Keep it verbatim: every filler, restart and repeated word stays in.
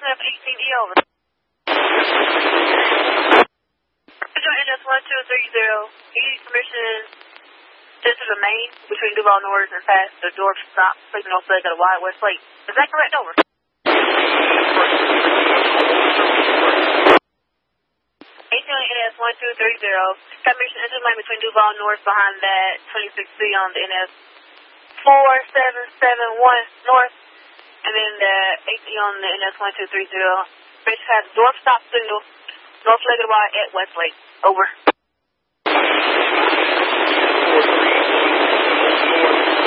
have eighteen E over. N S one two three zero. You need permission to enter the main between Duval North and Fast. The door stop. Taking off leg at a wide west plate. Is that correct? Over. eighteen on N S one two three zero. Permission to enter the main between Duval North behind that twenty-six C on the N S four seven seven one North. And then the eighteen on the N S one two three zero. Permission has door stop signal. North leg of the wide at West Lake. Over.